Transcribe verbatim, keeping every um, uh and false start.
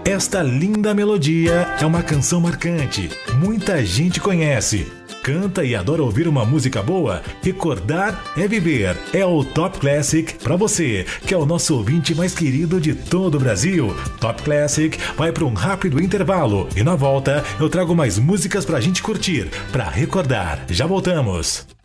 Esta linda melodia é uma canção marcante. Muita gente conhece. Canta e adora ouvir uma música boa? Recordar é viver. É o Top Classic para você, que é o nosso ouvinte mais querido de todo o Brasil. Top Classic vai para um rápido intervalo e na volta eu trago mais músicas pra gente curtir, pra recordar. Já voltamos.